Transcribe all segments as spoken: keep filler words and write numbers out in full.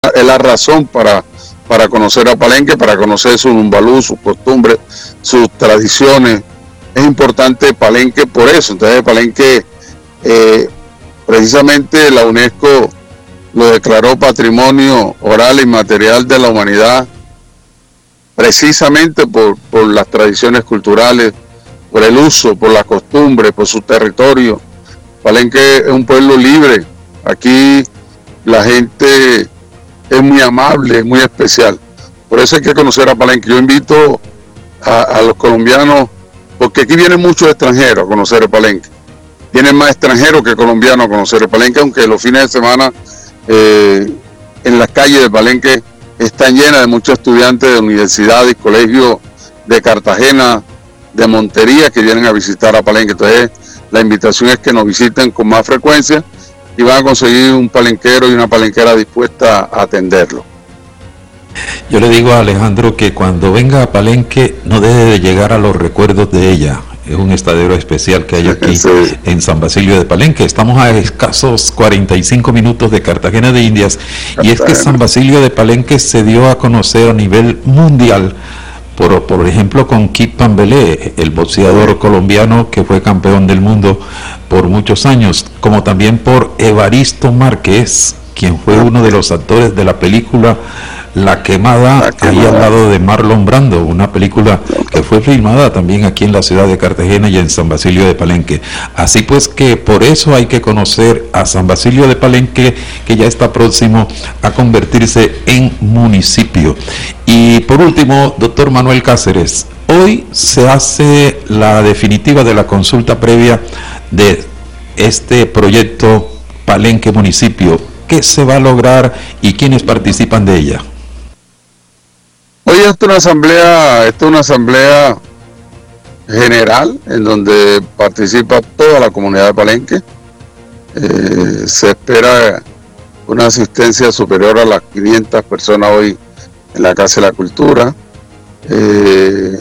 es la razón para, para conocer a Palenque, para conocer su Numbalú, sus costumbres, sus tradiciones. Es importante Palenque por eso. Entonces Palenque, eh, precisamente la UNESCO lo declaró Patrimonio Oral e Inmaterial de la Humanidad, precisamente por, por las tradiciones culturales, por el uso, por las costumbres, por su territorio. Palenque es un pueblo libre. Aquí la gente es muy amable, es muy especial. Por eso hay que conocer a Palenque. Yo invito a, a los colombianos, porque aquí vienen muchos extranjeros a conocer el Palenque. Vienen más extranjeros que colombianos a conocer el Palenque, aunque los fines de semana eh, en las calles de Palenque están llenas de muchos estudiantes de universidades y colegios de Cartagena, de Montería, que vienen a visitar a Palenque. Entonces la invitación es que nos visiten con más frecuencia y van a conseguir un palenquero y una palenquera dispuesta a atenderlo. Yo le digo a Alejandro que cuando venga a Palenque no deje de llegar a los recuerdos de ella. Es un estadero especial que hay aquí sí. en San Basilio de Palenque. Estamos a escasos cuarenta y cinco minutos de Cartagena de Indias. Cartagena. Y es que San Basilio de Palenque se dio a conocer a nivel mundial Por, por ejemplo, con Kip Pambelé, el boxeador colombiano que fue campeón del mundo por muchos años, como también por Evaristo Márquez, quien fue uno de los actores de la película La Quemada, La Quemada, ahí al lado de Marlon Brando, una película que fue filmada también aquí en la ciudad de Cartagena y en San Basilio de Palenque. Así pues que por eso hay que conocer a San Basilio de Palenque, que ya está próximo a convertirse en municipio. Y por último, doctor Manuel Cáceres, hoy se hace la definitiva de la consulta previa de este proyecto Palenque Municipio. ¿Qué se va a lograr y quiénes participan de ella? Hoy esta es una asamblea, esta es una asamblea general en donde participa toda la comunidad de Palenque. Eh, se espera una asistencia superior a las quinientas personas hoy en la Casa de la Cultura. Eh,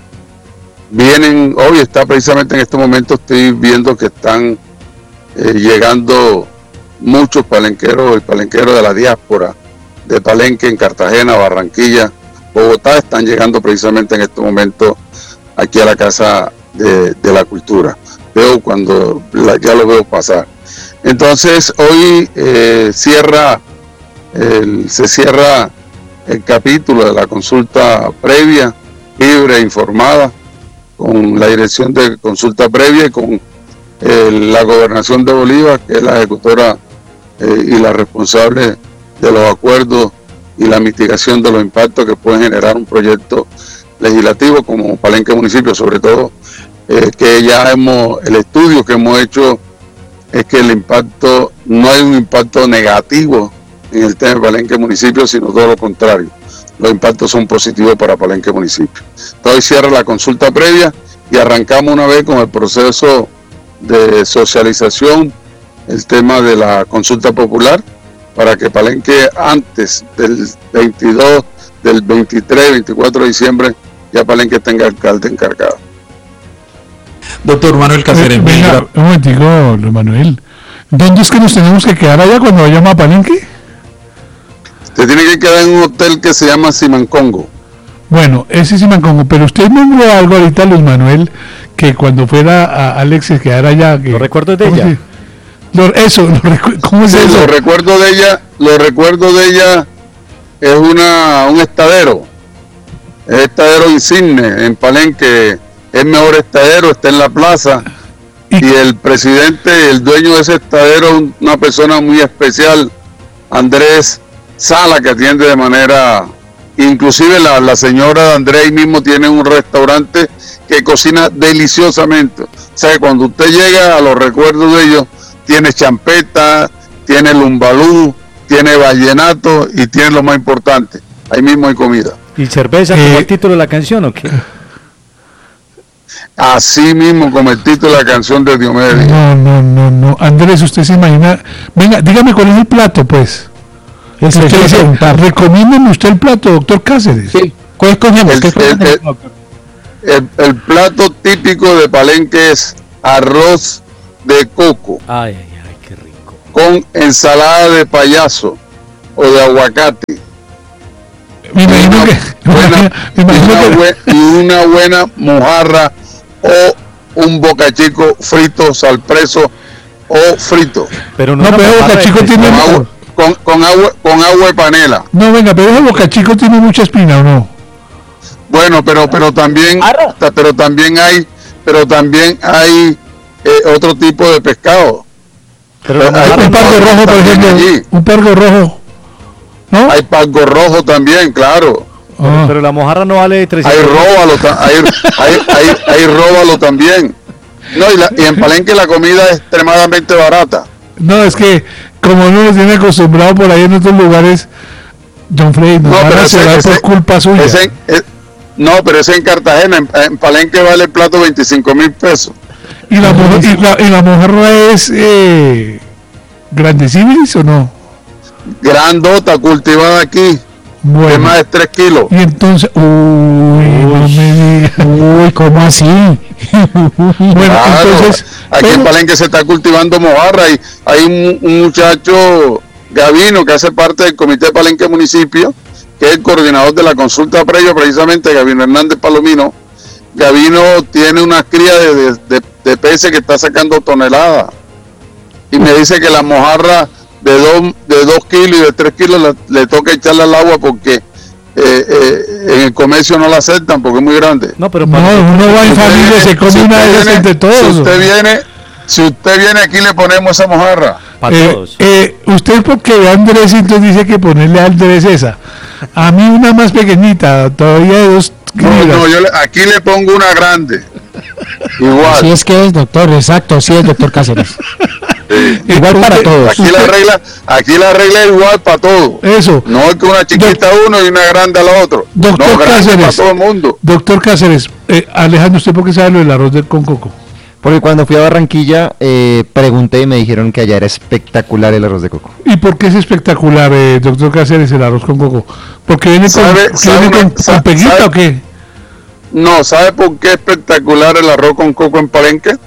vienen, hoy está precisamente en este momento, estoy viendo que están eh, llegando muchos palenqueros y palenqueros de la diáspora de Palenque en Cartagena, Barranquilla, Bogotá, están llegando precisamente en este momento aquí a la Casa de, de la Cultura. Veo cuando la, ya lo veo pasar. Entonces hoy eh, cierra el, se cierra el capítulo de la consulta previa, libre e informada, con la dirección de consulta previa y con eh, la gobernación de Bolívar, que es la ejecutora eh, y la responsable de los acuerdos y la mitigación de los impactos que pueden generar un proyecto legislativo como Palenque Municipio. Sobre todo eh, que ya hemos, el estudio que hemos hecho es que el impacto, no hay un impacto negativo en el tema de Palenque Municipio, sino todo lo contrario. Los impactos son positivos para Palenque Municipio. Entonces cierra la consulta previa y arrancamos una vez con el proceso de socialización, el tema de la consulta popular, para que Palenque antes del veintidós, del veintitrés, veinticuatro de diciembre, ya Palenque tenga alcalde encargado. Doctor Manuel Cáceres. Venga, un momentico, Luis Manuel. ¿Dónde es que nos tenemos que quedar allá cuando vayamos a Palenque? Usted tiene que quedar en un hotel que se llama Simancongo. Bueno, ese Simancongo, pero usted nombró algo ahorita, Luis Manuel, que cuando fuera a Alex se quedara allá. Que, ¿Los recuerdos de ella? Lo, eso, lo recu ¿cómo es sí, eso? Los recuerdos de ella, los recuerdos de ella es una un estadero, es estadero insigne en Palenque, es mejor estadero, está en la plaza. Y el presidente, el dueño de ese estadero, una persona muy especial, Andrés Sala, que atiende de manera, inclusive la, la señora de Andrés mismo tiene un restaurante que cocina deliciosamente. O sea que cuando usted llega a los recuerdos de ellos, tiene champeta, tiene lumbalú, tiene vallenato y tiene lo más importante, ahí mismo hay comida. ¿Y cerveza eh, como el título de la canción o qué? Así mismo como el título de la canción de Diomedes. No, no, no, no. Andrés, usted se imagina. Venga, dígame cuál es el plato, pues. Eso usted dice, recomiéndeme usted el plato, doctor Cáceres. Sí. ¿Cuál escogemos? El, el, el, el, el plato típico de Palenque es arroz de coco. Ay, ay, ay, qué rico. Con ensalada de payaso, o de aguacate. Me imagino una que, buena, me imagino y, una que- bue- y una buena mojarra o un bocachico frito, salpreso o frito. Pero no, No, una pero mojarra Boca de Chico pescado. tiene- Con agua, con, con agua, con agua de panela. no, venga, pero ese Boca Chico tiene mucha espina, ¿o no? Bueno, pero pero también ta- pero también hay pero también hay eh, otro tipo de pescado. Pero la Hay mojarra Un no- pargo rojo, por también ejemplo, allí. un pargo rojo, ¿no? Hay pargo rojo también, claro. Ah. pero la mojarra no vale Hay trescientos. róbalo, ta- hay, hay, hay, hay róbalo también. No, y, la, y en Palenque la comida es extremadamente barata. No, es que como no nos tiene acostumbrado por ahí en otros lugares, John Frey, nos No, van pero a ese- cerrar por ese- culpa suya. Ese en- es- no, pero es en Cartagena. En, en Palenque vale el plato veinticinco mil pesos. ¿Y la, mo- y la, y la mojarra es eh, grandecilis o no? Grandota, cultivada aquí, de Bueno, más de tres kilos. y entonces, uy, no me diga. Uy, ¿cómo así? Bueno, Claro, entonces, aquí en pero- Palenque se está cultivando mojarra y hay un, un muchacho, Gavino, que hace parte del Comité de Palenque Municipio, que es el coordinador de la consulta previa, precisamente Gavino Hernández Palomino. Gavino tiene una cría de, de, de, de peces que está sacando toneladas. Y me dice que la mojarra de dos de dos kilos y de tres kilos le, le toca echarle al agua porque eh, eh, en el comercio no la aceptan porque es muy grande. No, pero no, para uno va en Si usted familia, viene- se come si una usted de esas viene- entre todos. Si usted viene, si usted viene aquí le ponemos esa mojarra. para Eh, todos. eh, usted porque ve a Andrés entonces dice que ponerle a Andrés esa. A mí una más pequeñita, todavía de dos No, libras. no, yo le- aquí le pongo una grande. Igual. Así es que es, doctor, exacto, sí es, doctor Cáceres. Igual para todos. Aquí la regla, aquí la regla es igual para todo. Eso. No es que una chiquita a uno y una grande al otro. Doctor no, grande para Cáceres. todo el mundo. Doctor Cáceres, eh, Alejandro, ¿usted por qué sabe lo del arroz de, con coco? Porque cuando fui a Barranquilla eh, pregunté y me dijeron que allá era espectacular el arroz de coco. ¿Y por qué es espectacular, eh, doctor Cáceres, el arroz con coco? ¿Porque viene con, ¿Sabe- que sabe viene una- con, sa- con peguita sabe- o qué? No, ¿sabe por qué es espectacular el arroz con coco en Palenque?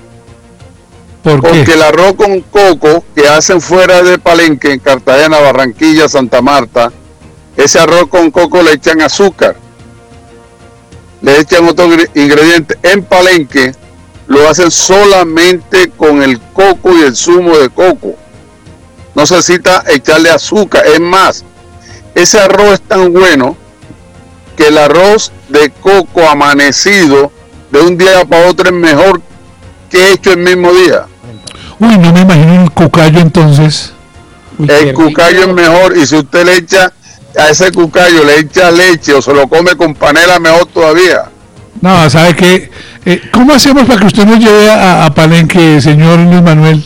¿Por Porque qué? el arroz con coco que hacen fuera de Palenque, en Cartagena, Barranquilla, Santa Marta, ese arroz con coco le echan azúcar, le echan otros ingre- ingredientes. En Palenque lo hacen solamente con el coco y el zumo de coco. No se necesita echarle azúcar. Es más, ese arroz es tan bueno que el arroz de coco amanecido de un día para otro es mejor que hecho el mismo día. Uy, no me imagino el cucayo entonces. Uy, qué El rico. cucayo es mejor y si usted le echa a ese cucayo, le echa leche o se lo come con panela, mejor todavía. No, ¿sabe qué? Eh, ¿Cómo hacemos para que usted nos lleve a, a Palenque, señor Luis Manuel?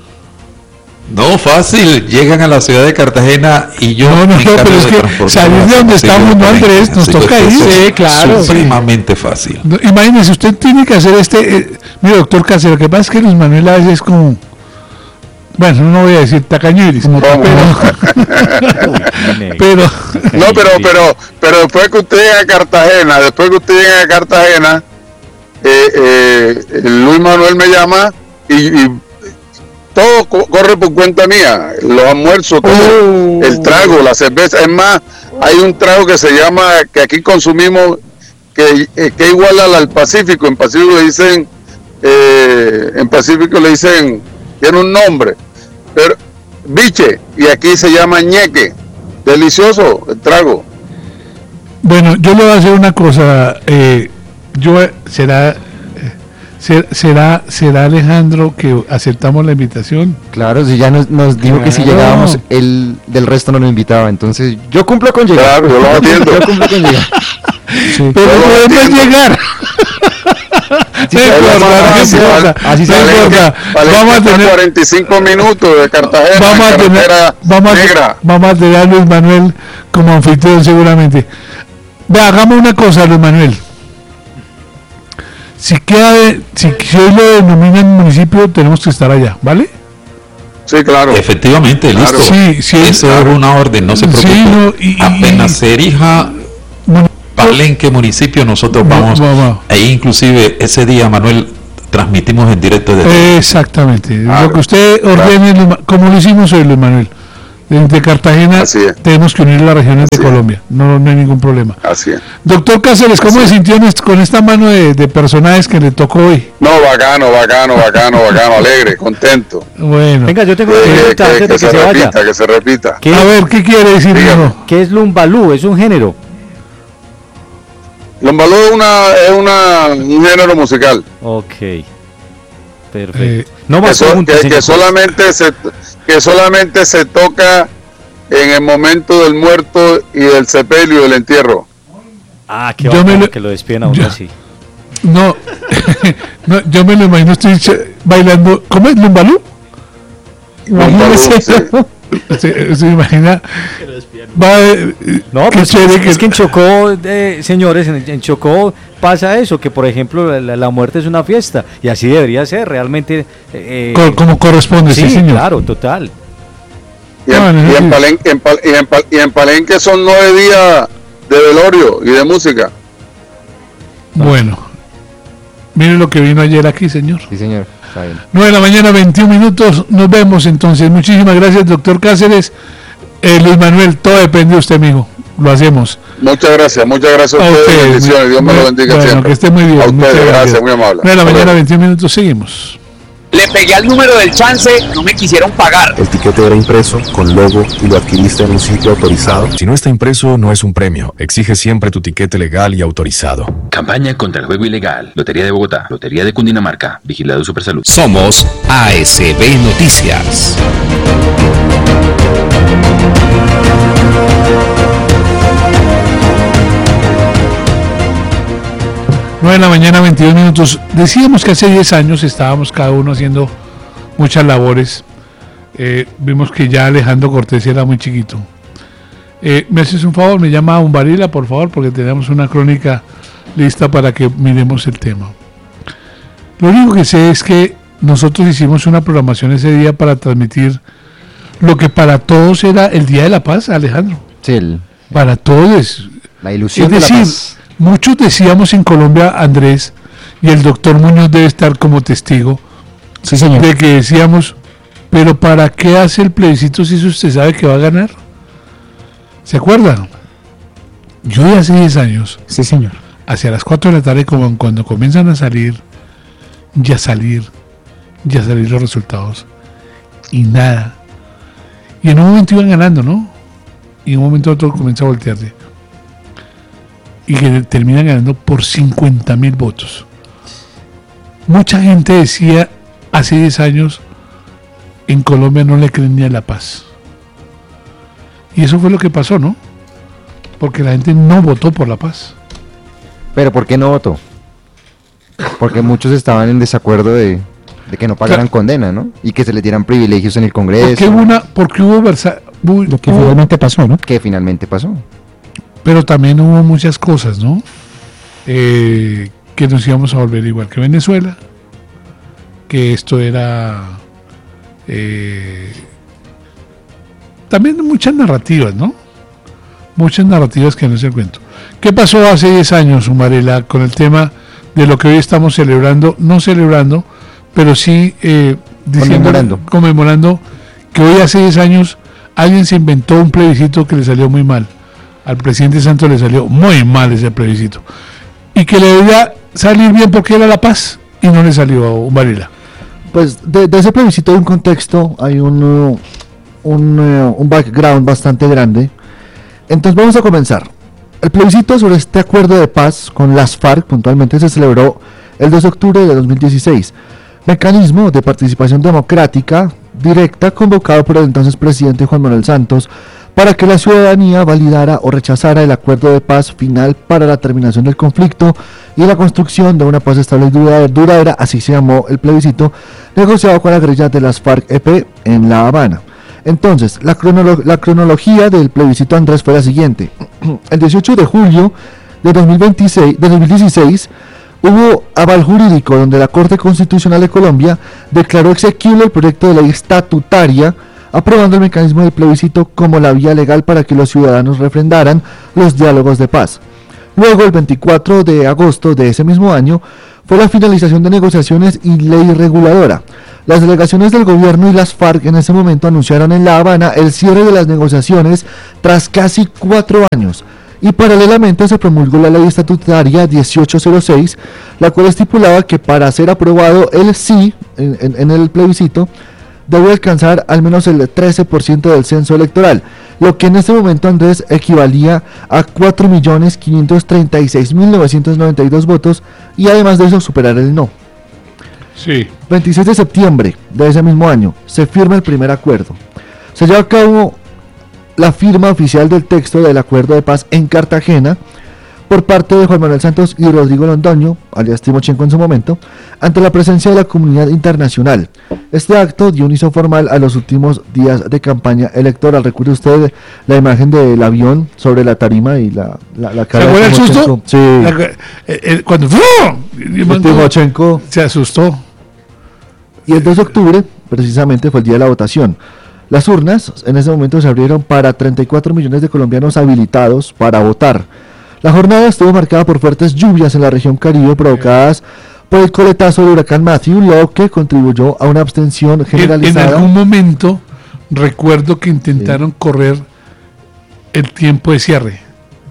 No, fácil, llegan a la ciudad de Cartagena y yo No, no, me no, encargo pero es de que transportar salir de a donde San estamos, Basilio no, de Palenque. Andrés, nos Así que toca esto ir. es Sí, claro. supremamente fácil. No, imagínese, usted tiene que hacer este... Eh, mire, doctor Cáceres, lo que pasa es que Luis Manuel a veces es como... Bueno, no voy a decir tacañeris, ¿Cómo? pero... pero No, pero, pero, pero después que usted llega a Cartagena, después que usted llega a Cartagena, eh, eh, Luis Manuel me llama y, y todo co- corre por cuenta mía, los almuerzos, todo, Oh. el trago, la cerveza. Es más, hay un trago que se llama, que aquí consumimos, que, eh, que es igual al, al Pacífico. En Pacífico le dicen, eh, en Pacífico le dicen, tiene un nombre, pero biche, y aquí se llama ñeque. Delicioso el trago. bueno, yo le voy a hacer una cosa. Eh, yo eh, será, eh, ser- será será Alejandro que aceptamos la invitación. Claro, si ya nos, nos dijo que si Claro. llegábamos, él del resto no lo invitaba. Entonces yo cumplo con llegar. Claro, yo lo atiendo. Yo cumplo con llegar. Sí. Pero Yo lo podemos entiendo. llegar. Sí, No sí, importa, Vamos no a- importa, así no se Palenque- importa. Palenque Vamos a está tener cuarenta y cinco minutos de Cartagena, vamos a tener carretera vamos a, negra. vamos a tener a Luis Manuel como anfitrión seguramente. Ve, hagamos una cosa, Luis Manuel. Si queda de- si, si hoy lo denominan municipio, tenemos que estar allá, ¿vale? Sí, claro. Efectivamente, Claro. listo. Sí, sí, Eso claro. es una orden, no se Sí, preocupe. no, y- y- Apenas se erija Bueno, Palenque municipio, nosotros Va- vamos. va- va. E inclusive ese día, Manuel, transmitimos en directo desde Exactamente. Claro, Lo que usted ordene, Luis Ma- como lo hicimos hoy, Luis Manuel. Desde Cartagena tenemos que unir las regiones Así de Colombia, no, no hay ningún problema. Así es. Doctor Cáceres, ¿cómo se sintió con esta mano de, de personajes que le tocó hoy? No, bacano, bacano, bacano, bacano, alegre, contento. Bueno. Venga, yo tengo una pregunta que, antes que, de que, que se, se repita, vaya. que se repita. ¿Qué? A ver, ¿qué quiere decir? ¿Qué es lumbalú? ¿Es un género? Lumbalú es, una, es una, un género musical. Ok. Perfecto. Eh, no más que, so, preguntas, que, que solamente se que solamente se toca en el momento del muerto y del sepelio, del entierro. Ah, qué bueno lo, que lo despiden a uno así. No, no, yo me lo imagino, estoy bailando. ¿Cómo es? ¿Lumbalú? Lumbalú, sí. Se, se imagina. Va, eh, no, pues es, que... es que en Chocó, eh, señores, en, en Chocó pasa eso, que por ejemplo la, la muerte es una fiesta, y así debería ser, realmente. Eh, Co como corresponde, sí, sí señor. Claro, total. Y en, no, no, y, en Palenque, en, Pal y, en Pal y en Palenque son nueve días de velorio y de música. Bueno, mire lo que vino ayer aquí, señor. Sí, señor. Está bien. nueve de la mañana, veintiún minutos. Nos vemos entonces. Muchísimas gracias, doctor Cáceres. Eh, Luis Manuel, todo depende de usted, amigo. Lo hacemos. Muchas gracias, muchas gracias a, a ustedes. ustedes. Bendiciones. Dios me lo bendiga bueno, siempre. Que esté muy bien. A ustedes, gracias, gracias, muy amable. nueve de la mañana, veintiún minutos. Seguimos. Le pegué al número del chance, no me quisieron pagar. El tiquete era impreso, con logo, y lo adquiriste en un sitio autorizado. Si no está impreso, no es un premio. Exige siempre tu tiquete legal y autorizado. Campaña contra el juego ilegal. Lotería de Bogotá, Lotería de Cundinamarca, Vigilado Supersalud. Somos A S B Noticias. nueve de la mañana, veintidós minutos. Decíamos que hace diez años estábamos cada uno haciendo muchas labores. Eh, vimos que ya Alejandro Cortés era muy chiquito. Eh, ¿Me haces un favor? Me llama a Umbarila, por favor, porque tenemos una crónica lista para que miremos el tema. Lo único que sé es que nosotros hicimos una programación ese día para transmitir lo que para todos era el Día de la Paz, Alejandro. Sí, el... Para todos. La ilusión es decir, de la paz. Muchos decíamos en Colombia, Andrés, y el doctor Muñoz debe estar como testigo, sí, señor, de que decíamos, pero ¿para qué hace el plebiscito si usted sabe que va a ganar? ¿Se acuerdan? Yo de hace diez años, sí, señor, hacia las cuatro de la tarde, como cuando comienzan a salir, ya salir, ya salir los resultados, y nada. Y en un momento iban ganando, ¿no? Y en un momento otro comienza a voltearse. Y que terminan ganando por cincuenta mil votos. Mucha gente decía hace diez años, en Colombia no le creen ni a la paz. Y eso fue lo que pasó, ¿no? Porque la gente no votó por la paz. ¿Pero por qué no votó? Porque muchos estaban en desacuerdo de, de que no pagaran claro. condena, ¿no? Y que se les dieran privilegios en el Congreso. Porque hubo, una, porque hubo, versa, hubo lo que finalmente pasó, ¿no? Que finalmente pasó. Pero también hubo muchas cosas, ¿no? Eh, que nos íbamos a volver igual que Venezuela, que esto era... Eh, también muchas narrativas, ¿no? Muchas narrativas que no es el cuento. ¿Qué pasó hace diez años, Umarela, con el tema de lo que hoy estamos celebrando? No celebrando, pero sí eh, diciendo, conmemorando. conmemorando que hoy hace diez años alguien se inventó un plebiscito que le salió muy mal. Al presidente Santos le salió muy mal ese plebiscito. Y que le debía salir bien porque era la paz y no le salió a Umarela. Pues de, de ese plebiscito hay un contexto, hay un, un, un, un background bastante grande. Entonces vamos a comenzar. El plebiscito sobre este acuerdo de paz con las FARC puntualmente se celebró el dos de octubre de dos mil dieciséis. Mecanismo de participación democrática directa convocado por el entonces presidente Juan Manuel Santos para que la ciudadanía validara o rechazara el acuerdo de paz final para la terminación del conflicto y la construcción de una paz estable y duradera, así se llamó el plebiscito, negociado con la guerrilla de las FARC-E P en La Habana. Entonces, la, cronolo la cronología del plebiscito, Andrés, fue la siguiente. El dieciocho de julio de dos mil veintiséis, de dos mil dieciséis hubo aval jurídico donde la Corte Constitucional de Colombia declaró exequible el proyecto de ley estatutaria aprobando el mecanismo del plebiscito como la vía legal para que los ciudadanos refrendaran los diálogos de paz. Luego, el veinticuatro de agosto de ese mismo año, fue la finalización de negociaciones y ley reguladora. Las delegaciones del gobierno y las FARC en ese momento anunciaron en La Habana el cierre de las negociaciones tras casi cuatro años. Y paralelamente se promulgó la ley estatutaria dieciocho cero seis, la cual estipulaba que para ser aprobado el sí en, en, en el plebiscito debe alcanzar al menos el trece por ciento del censo electoral, lo que en este momento, Andrés, equivalía a cuatro millones quinientos treinta y seis mil novecientos noventa y dos votos, y además de eso superar el no. Sí. veintiséis de septiembre de ese mismo año se firma el primer acuerdo. Se lleva a cabo la firma oficial del texto del acuerdo de paz en Cartagena por parte de Juan Manuel Santos y Rodrigo Londoño, alias Timochenko en su momento, ante la presencia de la comunidad internacional. Este acto dio inicio formal a los últimos días de campaña electoral. Recuerde usted la imagen del avión sobre la tarima y la, la, la cara ¿Se acuerda de el susto? Timochenko. Sí. La, eh, eh, cuando ¡fum! Timochenko se asustó. Y el dos de octubre, precisamente, fue el día de la votación. Las urnas en ese momento se abrieron para treinta y cuatro millones de colombianos habilitados para votar. La jornada estuvo marcada por fuertes lluvias en la región Caribe provocadas por el coletazo del huracán Matthew, lo que contribuyó a una abstención generalizada. En, en algún momento recuerdo que intentaron sí. correr el tiempo de cierre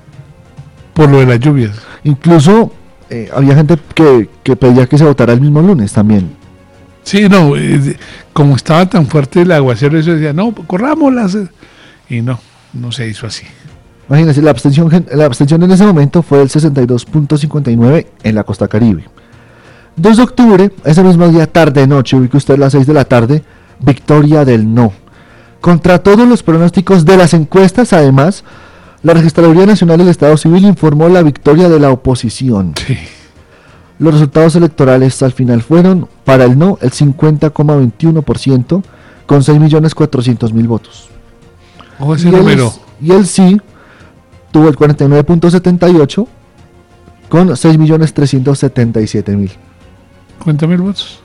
por lo de las lluvias. Incluso eh, había gente que, que pedía que se votara el mismo lunes también. Sí, no, eh, como estaba tan fuerte el aguacero, eso decía, no, corrámoslas. Y no, no se hizo así. Imagínense, la abstención, la abstención en ese momento fue del sesenta y dos punto cincuenta y nueve en la costa Caribe. dos de octubre, ese mismo día, tarde, noche, ubique usted a las seis de la tarde, victoria del no. Contra todos los pronósticos de las encuestas, además, la Registraduría Nacional del Estado Civil informó la victoria de la oposición. Sí. Los resultados electorales al final fueron, para el no, el cincuenta coma veintiuno por ciento, con seis millones cuatrocientos mil votos. Oh, ese y, número. El, y el sí tuvo el cuarenta y nueve punto setenta y ocho, con seis millones trescientos setenta y siete mil. ¿Cuántos mil votos?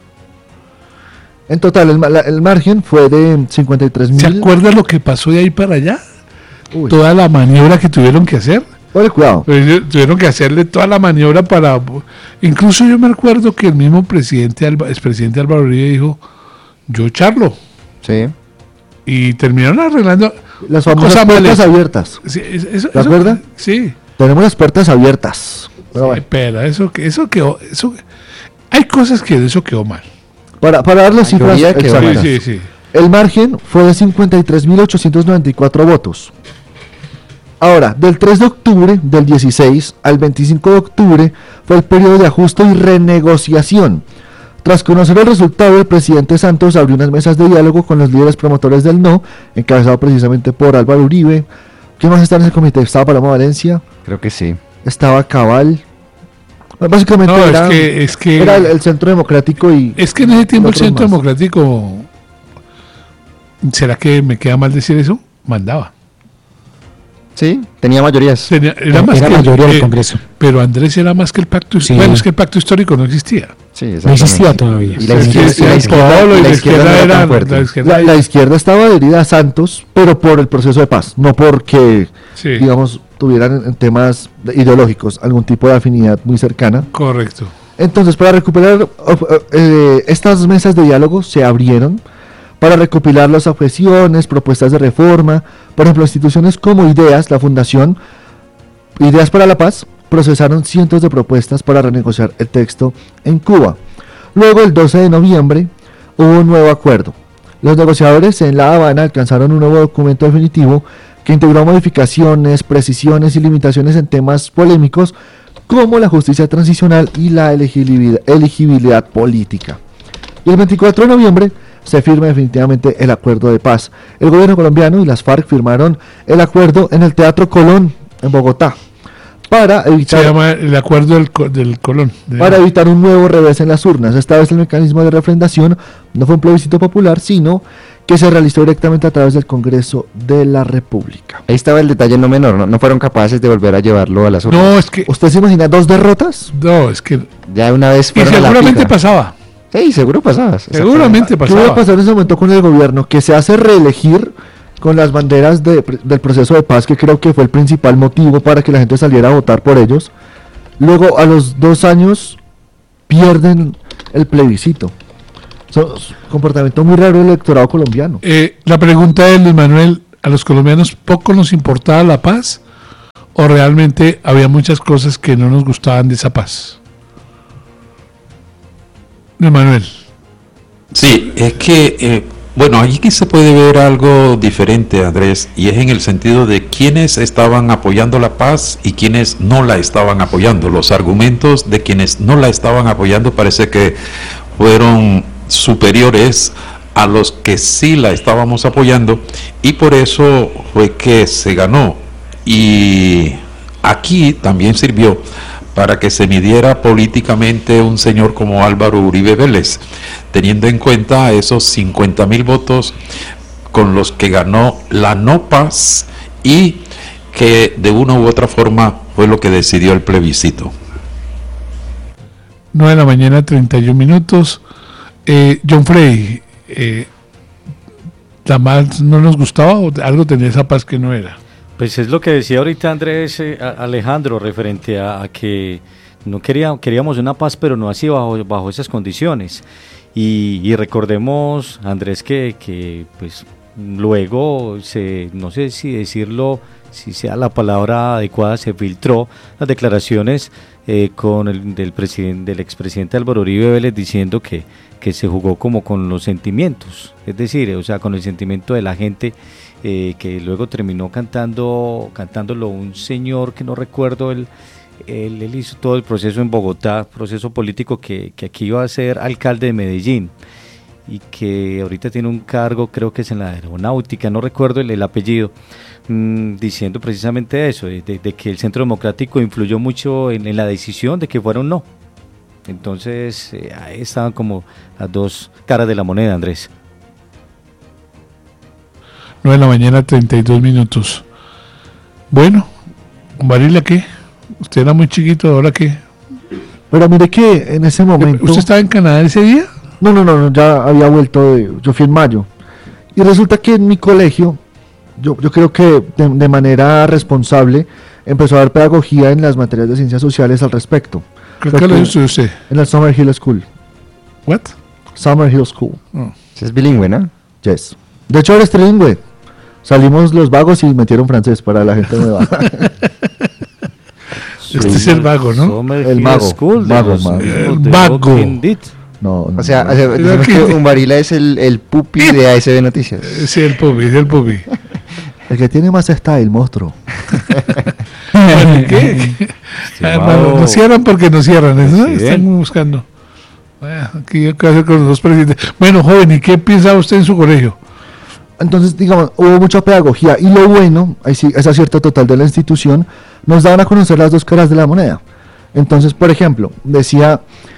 En total, el, la, el margen fue de cincuenta y tres mil. ¿Se acuerda lo que pasó de ahí para allá? Uy. Toda la maniobra que tuvieron que hacer. Oye, cuidado. Pues, tuvieron que hacerle toda la maniobra para... Incluso yo me acuerdo que el mismo presidente, expresidente Álvaro Uribe dijo, yo charlo. Sí. Y terminaron arreglando... Las famosas puertas abiertas. Sí, eso, ¿De acuerdo? Sí. Tenemos las puertas abiertas. Pero, sí, bueno. pero eso, eso quedó... Eso, hay cosas que eso quedó mal. Para, para dar las cifras exactas. Sí, sí, sí. El margen fue de cincuenta y tres mil ochocientos noventa y cuatro votos. Ahora, del tres de octubre del dieciséis al veinticinco de octubre fue el periodo de ajuste y renegociación. Tras conocer el resultado, el presidente Santos abrió unas mesas de diálogo con los líderes promotores del no, encabezado precisamente por Álvaro Uribe. ¿Quién más está en ese comité? ¿Estaba Paloma Valencia? Creo que sí. Estaba Cabal. Básicamente no, era, es que, es que, era el, el Centro Democrático y... Es que en ese tiempo el Centro más. Democrático, ¿será que me queda mal decir eso? Mandaba. Sí, tenía mayorías. Tenía, era más era que mayoría el, del eh, Congreso. Pero Andrés era más que el pacto sí. Bueno, es que el pacto histórico no existía. Sí, no existía todavía. Y la izquierda, y la izquierda, la izquierda, era, la, izquierda la, la izquierda estaba adherida a Santos, pero por el proceso de paz, no porque, sí. digamos, tuvieran en temas ideológicos algún tipo de afinidad muy cercana. Correcto. Entonces, para recuperar eh, estas mesas de diálogo se abrieron para recopilar las objeciones, propuestas de reforma. Por ejemplo, instituciones como Ideas, la Fundación Ideas para la Paz, procesaron cientos de propuestas para renegociar el texto en Cuba. Luego, el doce de noviembre, hubo un nuevo acuerdo. Los negociadores en La Habana alcanzaron un nuevo documento definitivo que integró modificaciones, precisiones y limitaciones en temas polémicos como la justicia transicional y la elegibilidad, elegibilidad política. Y el veinticuatro de noviembre se firma definitivamente el acuerdo de paz. El gobierno colombiano y las FARC firmaron el acuerdo en el Teatro Colón, en Bogotá, para evitar... Se llama el acuerdo del, del Colón. De... Para evitar un nuevo revés en las urnas. Esta vez el mecanismo de refrendación no fue un plebiscito popular, sino que se realizó directamente a través del Congreso de la República. Ahí estaba el detalle no menor, ¿no? No fueron capaces de volver a llevarlo a las urnas. No, es que... ¿Usted se imagina dos derrotas? No, es que... Ya una vez fueron y seguramente pasaba. Sí, seguro pasaba. Seguramente pasaba. ¿Qué va a pasar en ese momento con el gobierno? Que se hace reelegir con las banderas de, del proceso de paz, que creo que fue el principal motivo para que la gente saliera a votar por ellos. Luego, a los dos años, pierden el plebiscito. So, comportamiento muy raro del electorado colombiano. Eh, la pregunta de Luis Manuel, ¿a los colombianos poco nos importaba la paz? ¿O realmente había muchas cosas que no nos gustaban de esa paz? Luis Manuel. Sí, es que, eh, bueno, aquí se puede ver algo diferente, Andrés, y es en el sentido de quiénes estaban apoyando la paz y quiénes no la estaban apoyando. Los argumentos de quienes no la estaban apoyando parece que fueron superiores a los que sí la estábamos apoyando, y por eso fue que se ganó. Y aquí también sirvió para que se midiera políticamente un señor como Álvaro Uribe Vélez, teniendo en cuenta esos cincuenta mil votos con los que ganó la no paz y que de una u otra forma fue lo que decidió el plebiscito. nueve de la mañana, treinta y un minutos. Eh, John Frey, eh, ¿la paz no nos gustaba o algo tenía esa paz que no era? Pues es lo que decía ahorita Andrés eh, Alejandro, referente a, a que no quería, queríamos una paz, pero no así bajo, bajo esas condiciones. Y, y recordemos, Andrés, que, que pues luego, se, no sé si decirlo, si sea la palabra adecuada, se filtró las declaraciones eh, con el del, presidente, del expresidente Álvaro Uribe Vélez diciendo que, que se jugó como con los sentimientos, es decir, o sea, con el sentimiento de la gente. Eh, que luego terminó cantando cantándolo un señor que no recuerdo, él, él, él hizo todo el proceso en Bogotá, proceso político que, que aquí iba a ser alcalde de Medellín y que ahorita tiene un cargo, creo que es en la aeronáutica, no recuerdo el, el apellido, mmm, diciendo precisamente eso, de, de, de que el Centro Democrático influyó mucho en, en la decisión de que fuera un no. Entonces eh, ahí estaban como las dos caras de la moneda, Andrés. nueve de la mañana, treinta y dos minutos. Bueno, Varila, ¿qué? Usted era muy chiquito, ¿ahora qué? Pero mire que en ese momento... ¿Usted estaba en Canadá ese día? No, no, no, no, ya había vuelto, de, yo fui en mayo. Y resulta que en mi colegio, yo, yo creo que de, de manera responsable, empezó a dar pedagogía en las materias de ciencias sociales al respecto. ¿Qué colegio estudió usted? En el Summer Hill School. ¿What? Summer Hill School. Oh. Es bilingüe, ¿no? Yes. De hecho, ahora es trilingüe. Salimos los vagos y metieron francés para la gente nueva. Este es el vago, ¿no? El mago. School, mago, los, mago. El vago. No, no, o sea, no. o sea decimos que Umbarila es el, el pupi de A S B Noticias. Sí, el pupi, es el pupi. El que tiene más style, monstruo. Bueno, ¿qué? Hermano, no cierran porque no cierran, ¿no? Sí, están buscando. Bueno, aquí hay que hacer con los dos presidentes. Bueno, joven, ¿y qué piensa usted en su colegio? Entonces, digamos, hubo mucha pedagogía y lo bueno, ahí sí, ese acierto total de la institución, nos daban a conocer las dos caras de la moneda. Entonces, por ejemplo, decía,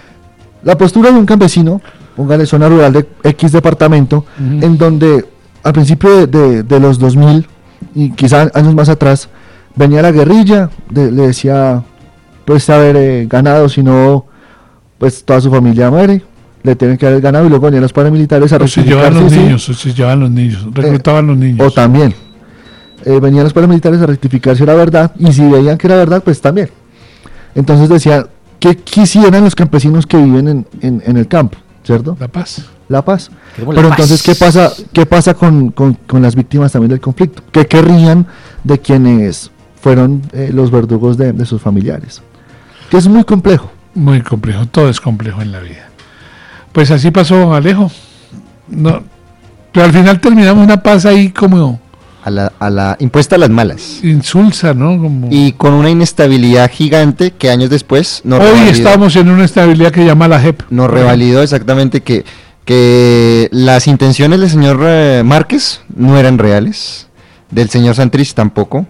la postura de un campesino, póngale zona rural de X departamento, uh-huh. en donde al principio de, de, de los dos mil y quizás años más atrás, venía la guerrilla, de, le decía, pues haber eh, ganado, si no, pues toda su familia muere. Le tienen que haber ganado y luego venían los paramilitares a reclutar. O si llevaban los sí, niños, sí. o si llevaban los niños, reclutaban eh, los niños. O también, eh, venían los paramilitares a rectificar si era verdad, y si veían que era verdad, pues también. Entonces decían, ¿qué quisieran los campesinos que viven en, en, en el campo? ¿Cierto? La paz. La paz. Pero la entonces, paz. ¿qué pasa, qué pasa con, con, con las víctimas también del conflicto? ¿Qué querrían de quienes fueron eh, los verdugos de, de sus familiares? Que es muy complejo. Muy complejo, todo es complejo en la vida. Pues así pasó, Alejo. No, pero al final terminamos una paz ahí como... A la, a la impuesta a las malas. Insulsa, ¿no? Como... Y con una inestabilidad gigante que años después... Nos Hoy revalidó, estamos en una estabilidad que llama la J E P. Nos revalidó exactamente que, que las intenciones del señor eh, Márquez no eran reales, del señor Santrich tampoco.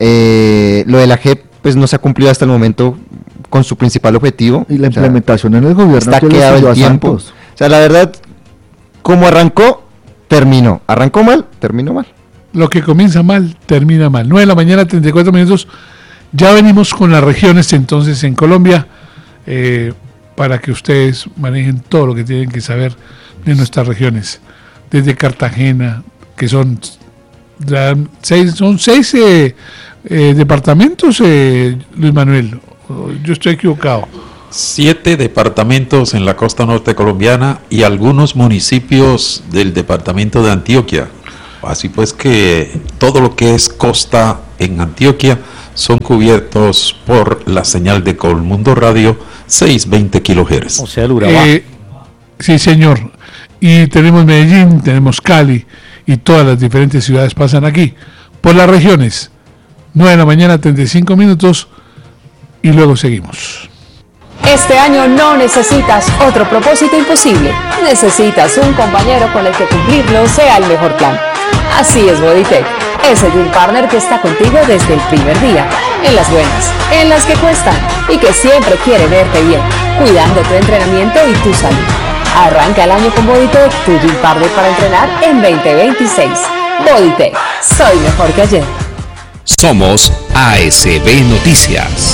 Eh, lo de la J E P pues no se ha cumplido hasta el momento con su principal objetivo. Y la implementación sea, en el gobierno está quedado el tiempo. O sea, la verdad, como arrancó, terminó. Arrancó mal, terminó mal. Lo que comienza mal, termina mal. nueve de la mañana, treinta y cuatro minutos. Ya venimos con las regiones entonces en Colombia, eh, para que ustedes manejen todo lo que tienen que saber de nuestras regiones. Desde Cartagena, que son la, seis, son seis eh, eh, departamentos, eh, Luis Manuel. Yo estoy equivocado. siete departamentos en la costa norte colombiana y algunos municipios del departamento de Antioquia. Así pues que todo lo que es costa en Antioquia son cubiertos por la señal de Colmundo Radio seiscientos veinte kilohertz. O sea, el Urabá. Eh, sí, señor. Y tenemos Medellín, tenemos Cali y todas las diferentes ciudades pasan aquí. Por las regiones, nueve de la mañana, treinta y cinco minutos y luego seguimos. Este año no necesitas otro propósito imposible. Necesitas un compañero con el que cumplirlo sea el mejor plan. Así es Bodytech, ese Gym Partner que está contigo desde el primer día, en las buenas, en las que cuestan y que siempre quiere verte bien, cuidando tu entrenamiento y tu salud. Arranca el año con Bodytech, tu Gym Partner para entrenar en veinte veintiséis. Bodytech, soy mejor que ayer. Somos A S B Noticias.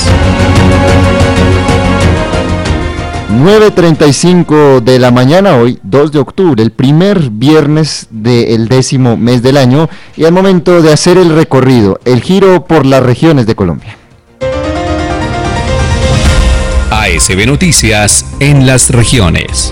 nueve treinta y cinco de la mañana, hoy dos de octubre, el primer viernes del décimo mes del año, y al momento de hacer el recorrido, el giro por las regiones de Colombia. A S B Noticias en las regiones.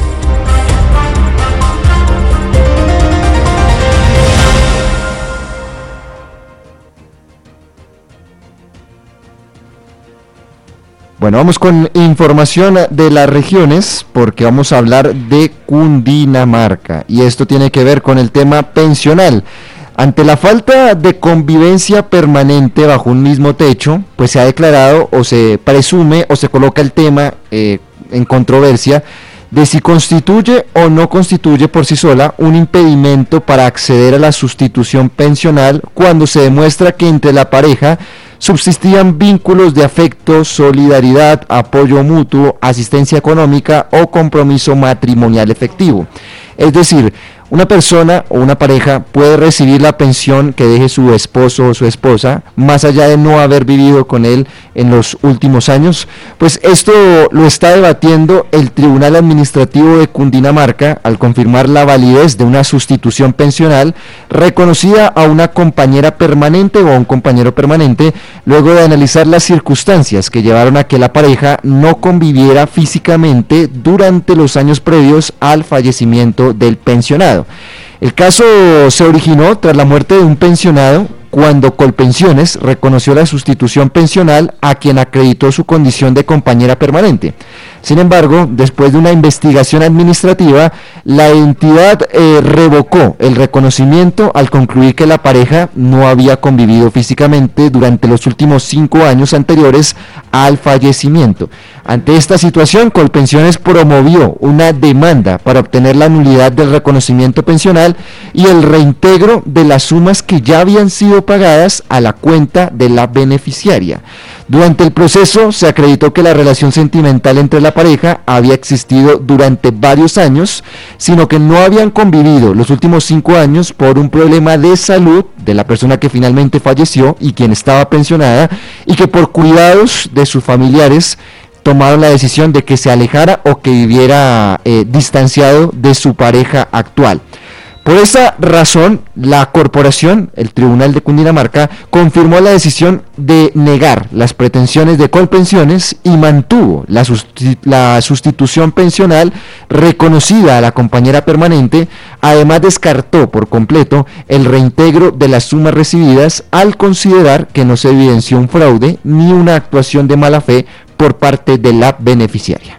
Bueno, vamos con información de las regiones porque vamos a hablar de Cundinamarca y esto tiene que ver con el tema pensional. Ante la falta de convivencia permanente bajo un mismo techo, pues se ha declarado o se presume o se coloca el tema eh, en controversia de si constituye o no constituye por sí sola un impedimento para acceder a la sustitución pensional cuando se demuestra que entre la pareja subsistían vínculos de afecto, solidaridad, apoyo mutuo, asistencia económica o compromiso matrimonial efectivo. Es decir, una persona o una pareja puede recibir la pensión que deje su esposo o su esposa, más allá de no haber vivido con él en los últimos años. Pues esto lo está debatiendo el Tribunal Administrativo de Cundinamarca al confirmar la validez de una sustitución pensional reconocida a una compañera permanente o a un compañero permanente, luego de analizar las circunstancias que llevaron a que la pareja no conviviera físicamente durante los años previos al fallecimiento del pensionado. El caso se originó tras la muerte de un pensionado cuando Colpensiones reconoció la sustitución pensional a quien acreditó su condición de compañera permanente. Sin embargo, después de una investigación administrativa, la entidad eh, revocó el reconocimiento al concluir que la pareja no había convivido físicamente durante los últimos cinco años anteriores al fallecimiento. Ante esta situación, Colpensiones promovió una demanda para obtener la nulidad del reconocimiento pensional y el reintegro de las sumas que ya habían sido pagadas a la cuenta de la beneficiaria. Durante el proceso se acreditó que la relación sentimental entre la pareja había existido durante varios años, sino que no habían convivido los últimos cinco años por un problema de salud de la persona que finalmente falleció y quien estaba pensionada, y que por cuidados de sus familiares tomaron la decisión de que se alejara o que viviera eh, distanciado de su pareja actual. Por esa razón, la corporación, el Tribunal de Cundinamarca, confirmó la decisión de negar las pretensiones de Colpensiones y mantuvo la, susti- la sustitución pensional reconocida a la compañera permanente. Además, descartó por completo el reintegro de las sumas recibidas al considerar que no se evidenció un fraude ni una actuación de mala fe por parte de la beneficiaria.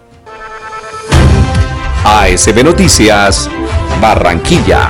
A S B Noticias, Barranquilla.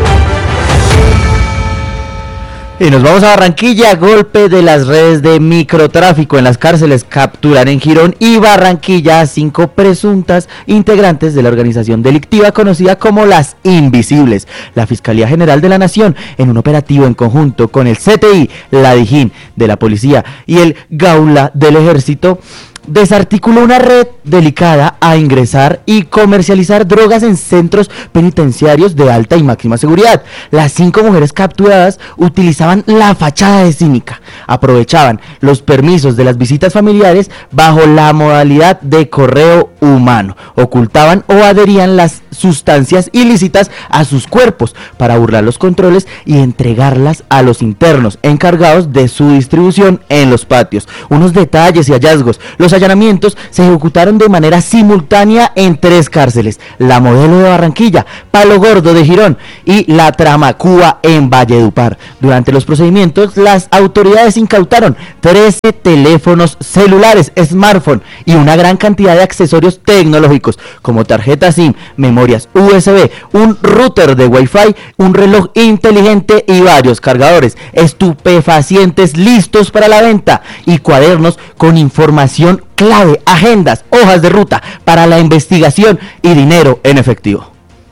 Y nos vamos a Barranquilla. Golpe de las redes de microtráfico en las cárceles capturan en Girón y Barranquilla a cinco presuntas integrantes de la organización delictiva conocida como las Invisibles. La Fiscalía General de la Nación, en un operativo en conjunto con el C T I, la DIJÍN de la Policía y el Gaula del Ejército, desarticuló una red dedicada a ingresar y comercializar drogas en centros penitenciarios de alta y máxima seguridad. Las cinco mujeres capturadas utilizaban la fachada de cínica, aprovechaban los permisos de las visitas familiares bajo la modalidad de correo humano, ocultaban o adherían las sustancias ilícitas a sus cuerpos para burlar los controles y entregarlas a los internos encargados de su distribución en los patios. Unos detalles y hallazgos: los allanamientos se ejecutaron de manera simultánea en tres cárceles: la Modelo de Barranquilla, Palo Gordo de Girón y la Tramacúa en Valledupar. Durante los procedimientos, las autoridades incautaron trece teléfonos celulares, smartphone y una gran cantidad de accesorios tecnológicos como tarjetas SIM, memorias U S B, un router de Wi-Fi, un reloj inteligente y varios cargadores, estupefacientes listos para la venta y cuadernos con información clave, agendas, hojas de ruta para la investigación y dinero en efectivo.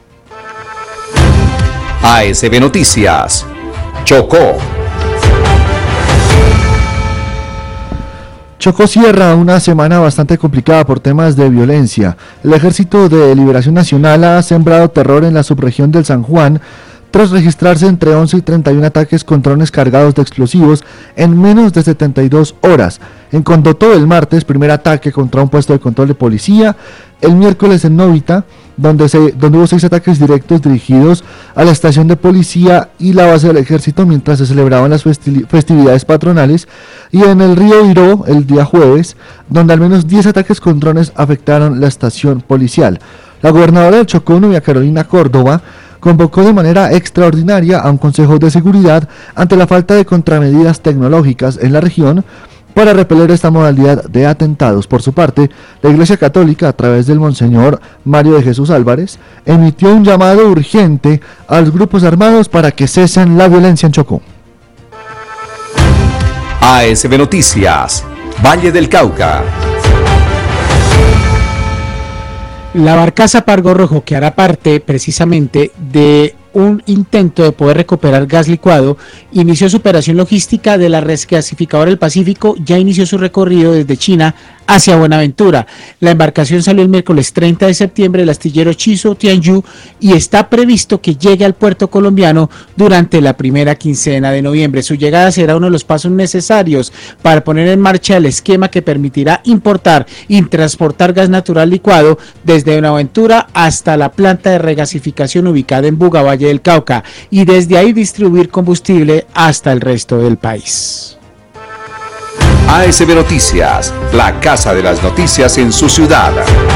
A S B Noticias, Chocó. Chocó cierra una semana bastante complicada por temas de violencia. El Ejército de Liberación Nacional ha sembrado terror en la subregión del San Juan tras registrarse entre once y treinta y uno ataques con drones cargados de explosivos en menos de setenta y dos horas. En Condotó el martes, primer ataque contra un puesto de control de policía. El miércoles en Novita, donde, se, donde hubo seis ataques directos dirigidos a la estación de policía y la base del ejército mientras se celebraban las festi- festividades patronales. Y en el río Iró, el día jueves, donde al menos diez ataques con drones afectaron la estación policial. La gobernadora del Chocó, Nubia Carolina Córdoba, convocó de manera extraordinaria a un consejo de seguridad ante la falta de contramedidas tecnológicas en la región para repeler esta modalidad de atentados. Por su parte, la Iglesia Católica, a través del Monseñor Mario de Jesús Álvarez, emitió un llamado urgente a los grupos armados para que cesen la violencia en Chocó. A S B Noticias, Valle del Cauca. La barcaza Pargo Rojo, que hará parte precisamente de un intento de poder recuperar gas licuado, inició su operación logística de la regasificadora del Pacífico. Ya inició su recorrido desde China hacia Buenaventura. La embarcación salió el miércoles treinta de septiembre del astillero Chizo Tianyu y está previsto que llegue al puerto colombiano durante la primera quincena de noviembre. Su llegada será uno de los pasos necesarios para poner en marcha el esquema que permitirá importar y transportar gas natural licuado desde Buenaventura hasta la planta de regasificación ubicada en Buga, Valle del Cauca, y desde ahí distribuir combustible hasta el resto del país. A S B Noticias, la casa de las noticias en su ciudad.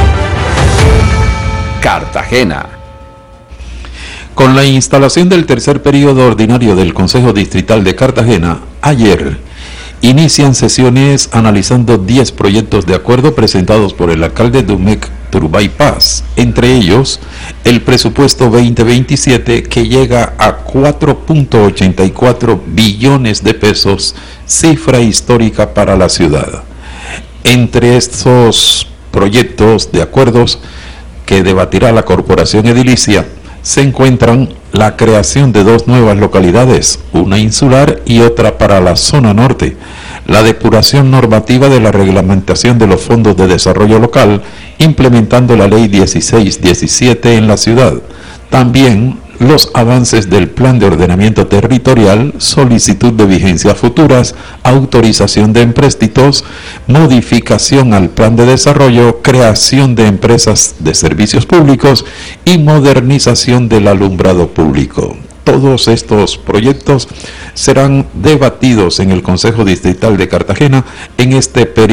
Cartagena. Con la instalación del tercer periodo ordinario del Consejo Distrital de Cartagena, ayer inician sesiones analizando diez proyectos de acuerdo presentados por el alcalde Dumec Turbay Paz, entre ellos el presupuesto veinte veintisiete, que llega a cuatro punto ochenta y cuatro billones de pesos, cifra histórica para la ciudad. Entre estos proyectos de acuerdos que debatirá la corporación edilicia se encuentran la creación de dos nuevas localidades, una insular y otra para la zona norte, la depuración normativa de la reglamentación de los fondos de desarrollo local, implementando la ley dieciséis diecisiete en la ciudad. También los avances del plan de ordenamiento territorial, solicitud de vigencias futuras, autorización de empréstitos, modificación al plan de desarrollo, creación de empresas de servicios públicos y modernización del alumbrado público. Todos estos proyectos serán debatidos en el Consejo Distrital de Cartagena en este periodo